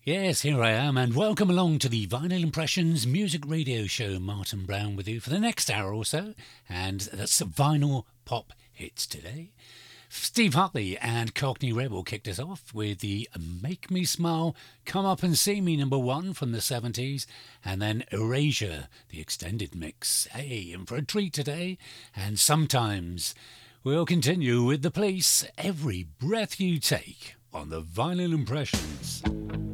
Yes, here I am, and welcome along to the Vinyl Impressions music radio show. Martin Brown with you for the next hour or so, and that's vinyl pop hits today. Steve Hartley and Cockney Rebel kicked us off with the Make Me Smile, Come Up and See Me #1 from the 70s, and then Erasure, the extended mix. Hey, in for a treat today, and sometimes we'll continue with The Police, Every Breath You Take on the Vinyl Impressions.